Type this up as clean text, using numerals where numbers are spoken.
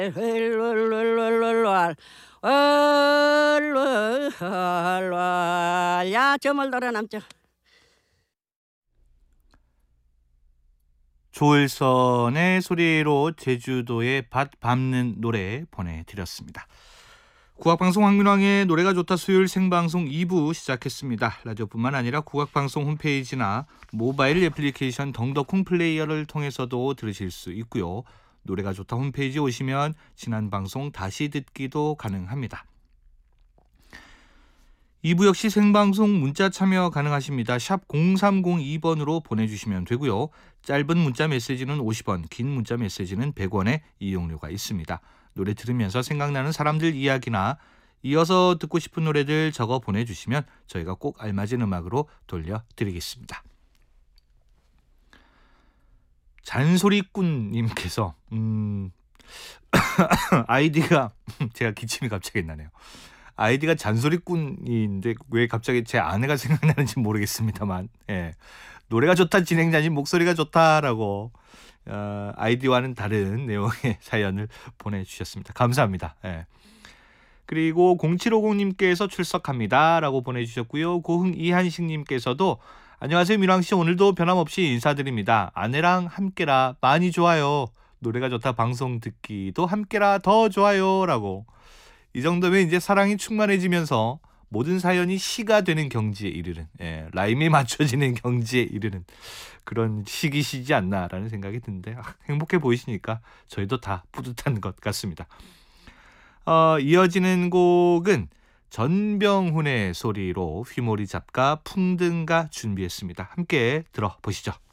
야, 저 멀더러 남자. 조을선의 소리로 제주도의 밭 밟는 노래 보내드렸습니다. 국악방송 황민왕의 노래가 좋다 수요일 생방송 2부 시작했습니다. 라디오뿐만 아니라 국악방송 홈페이지나 모바일 애플리케이션 덩더콩 플레이어를 통해서도 들으실 수 있고요. 노래가 좋다 홈페이지 오시면 지난 방송 다시 듣기도 가능합니다. 2부 역시 생방송 문자 참여 가능하십니다. 샵 0302번으로 보내주시면 되고요. 짧은 문자 메시지는 50원, 긴 문자 메시지는 100원의 이용료가 있습니다. 노래 들으면서 생각나는 사람들 이야기나 이어서 듣고 싶은 노래들 적어 보내주시면 저희가 꼭 알맞은 음악으로 돌려드리겠습니다. 잔소리꾼님께서 아이디가 제가 기침이 갑자기 나네요. 아이디가 잔소리꾼인데 왜 갑자기 제 아내가 생각나는지 모르겠습니다만, 예. 노래가 좋다 진행자님 목소리가 좋다라고 아이디와는 다른 내용의 사연을 보내주셨습니다. 감사합니다. 예. 그리고 0750님께서 출석합니다라고 보내주셨고요. 고흥 이한식님께서도 안녕하세요 민왕씨, 오늘도 변함없이 인사드립니다. 아내랑 함께라 많이 좋아요. 노래가 좋다 방송 듣기도 함께라 더 좋아요 라고. 이 정도면 이제 사랑이 충만해지면서 모든 사연이 시가 되는 경지에 이르는, 라임이 맞춰지는 경지에 이르는 그런 시기시지 않나라는 생각이 드는데 행복해 보이시니까 저희도 다 뿌듯한 것 같습니다. 이어지는 곡은 전병훈의 소리로 휘모리 잡가 풍등가 준비했습니다. 함께 들어보시죠.